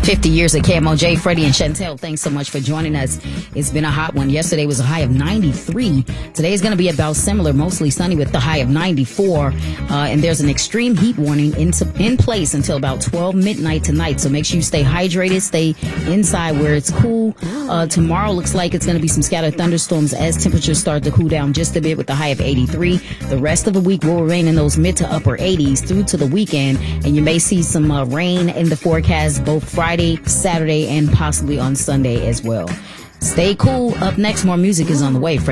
50 years at KMOJ. Freddie and Chantel, thanks so much for joining us. It's been a hot one. Yesterday was a high of 93. Today is going to be about similar, mostly sunny with the high of 94. And there's an extreme heat warning in place until about 12 midnight tonight. So make sure you stay hydrated, stay inside where it's cool. Tomorrow looks like it's going to be some scattered thunderstorms as temperatures start to cool down just a bit with the high of 83. The rest of the week will remain in those mid to upper 80s through to the weekend. And you may see some rain in the forecast both Friday, Saturday, and possibly on Sunday as well. Stay cool. Up next, more music is on the way.